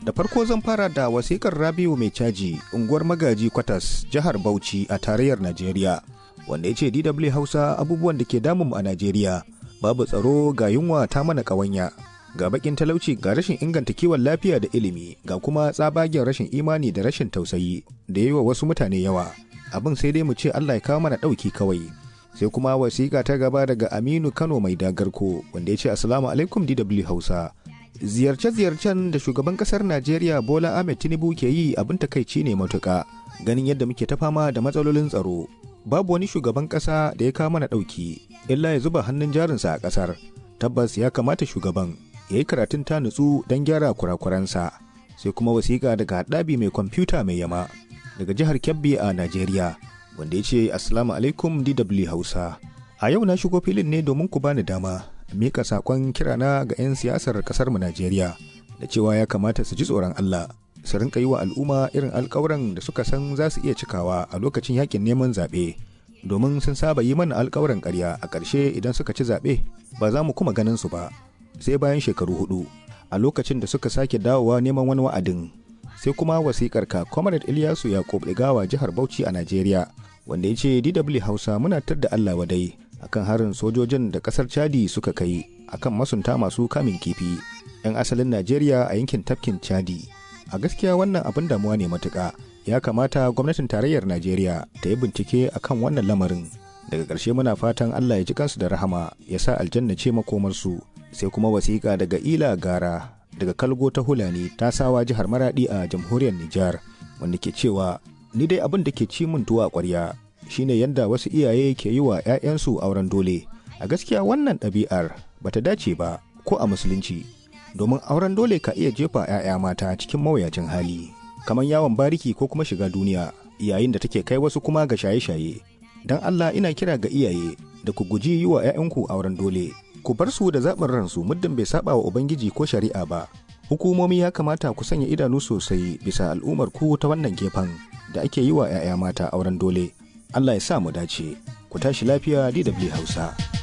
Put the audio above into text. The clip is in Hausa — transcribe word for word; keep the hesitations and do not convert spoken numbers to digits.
Da farko zan fara da wasikar Rabiu mai caji unguwar Magaji Kwatas jihar Bauchi a tarayyar Najeriya, wanda ya ce D W Hausa abubuwan da ke damun a Najeriya babu tsaro, ga yunwa ta mana ƙawanya, ga bakin talauci, ga rashin inganta kiwon lafiya da ilimi, ga kuma tsabagen rashin imani da rashin tausayi da yi wa wasu mutane yawa. Abin sai dai mu ce Allah ya kawo mana ɗauki kawai. Sai kuma wasiƙa ta gaba daga Aminu Kano mai dagarko, wanda ya ce Assalamu alaikum D W Hausa. Ziyarce-ziyarcen da shugaban kasar Najeriya Bola Ahmed Tinubu ke yi abin takaici ne matuƙa, ganin yadda muke ta fama da matsalolin tsaro. Babu wani shugaban ƙasa da ya kawo mana ɗauki, illa ya zuba hannun jarinsa a ƙasar. Tabbas ya kamata shugaban ya yi karatun ta nutsu don gyara kurakuransa. Sai kuma wasiƙa daga haɗabi mai kwamfuta mai yama daga jihar Kebbi a Najeriya, wanda ya ce Assalamu alaikum D W Hausa. A yau na shigo filin ne domin ku bani dama mika sakon kirana ga 'yan siyasar kasar mu Najeriya da cewa ya kamata su ji tsoron Allah, su rinka yi wa al'umma irin alƙawuran da suka san za su iya cikawa a lokacin yakin neman zaɓe, domin sun saba yi mana alƙawuran ƙarya, a ƙarshe idan suka ci zaɓe ba za mu kuma ganin su ba sai bayan shekaru hudu a lokacin da suka sake dawowa neman wani wa'adin. Sai kuma wasikar ka Comrade Ilyasu Yakub Digawa jihar Bauchi a Najeriya, wanda ya ce D W Hausa muna tar da Allah wadai akan harin sojojin da kasar Chadi suka kai akan masunta masu kamin kifi 'yan asalin Najeriya a yankin tafkin Chadi. A gaskiya wannan abin damuwa ne matuƙa, ya kamata gwamnatin tarayyar Najeriya ta yi bincike akan wannan lamarin. Daga ƙarshe muna fatan Allah ya ji kansu da rahama, ya sa aljanna ce makomarsu. Sai kuma wasiƙa daga Ila Gara daga Kalgo ta Hulani ta sawa jihar Maradi a jamhuriyar Nijar, wanda ke cewa ni dai abin da ke ci min tuwa ƙwarya shine yadda wasu iyaye ke yi wa 'ya'yansu auren dole. A gaskiya wannan ɗabi'ar bata dace ba ko a musulunci, domin auren dole ka iya jefa 'ya'ya mata cikin mawuyacin hali, kamar yawon bariki ko kuma shiga duniya, yayin da take kai wasu kuma ga shaye-shaye. Don Allah ina kira ga iyaye da ku guji yi wa 'ya'yanku auren dole, ku bar su da zaɓin ransu muddin bai saba wa Ubangiji ko shari'a ba. Hukumomi ya kamata ku sanya idanu sosai bisa al'ummar ku ta wannan gefen da ake yi wa 'ya'ya mata auren dole. Allah ya sa mu dace. Ku tashi lafiya D W Hausa.